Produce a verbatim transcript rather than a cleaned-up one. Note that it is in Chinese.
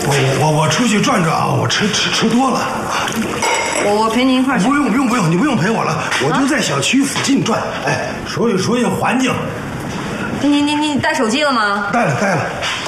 我我我出去转转啊，我吃吃吃多了。 我我陪您一块儿去。 不用不用不用，你不用陪我了，我就在小区附近转，哎，熟悉熟悉环境。 你你你带手机了吗？ 带了带了。